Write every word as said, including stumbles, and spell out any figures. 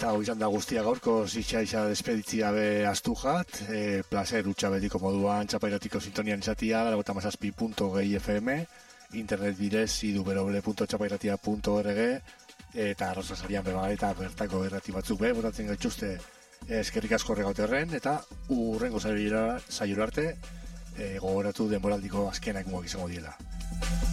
Eta hau izan da guztia gaurko zitxa despeditzi gabe astu jat, e, placer utxa betiko moduan txapairatiko sintonian izatia, laurogeita hamazazpi puntu gehi F M, internet bidez w w w puntu txapairatia puntu org, eta arrozasarian beba eta bertako errati batzuk be, botatzen gaituzte eskerrik asko horregaute horren, eta urrengo zaiura arte e, gogoratu denboraldiko azkenak muak izango diela.